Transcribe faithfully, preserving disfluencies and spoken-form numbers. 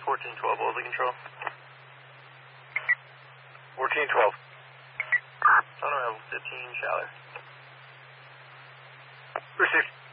fourteen twelve, what was the control? fourteen twelve. Sonar level fifteen, shallow. Received.